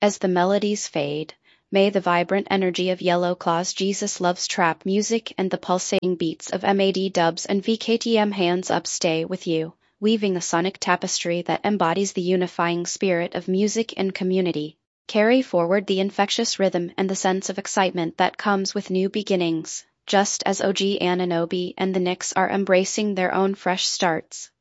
as the melodies fade, may the vibrant energy of Yellow Claw's Jesus Loves Trap music and the pulsating beats of MAD Dubs and VKTM Hands Up stay with you, weaving a sonic tapestry that embodies the unifying spirit of music and community. Carry forward the infectious rhythm and the sense of excitement that comes with new beginnings, just as OG Ananobi and the Knicks are embracing their own fresh starts.